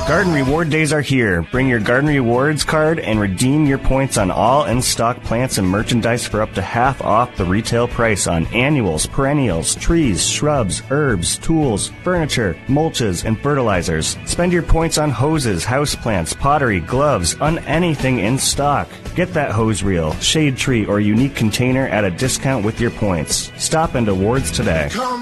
Garden Reward Days are here. Bring your Garden Rewards card and redeem your points on all in-stock plants and merchandise for up to half off the retail price on annuals, perennials, trees, shrubs, herbs, tools, furniture, mulches, and fertilizers. Spend your points on hoses, houseplants, pottery, gloves, on anything in stock. Get that hose reel, shade tree, or unique container at a discount with your points. Stop into Ward's today.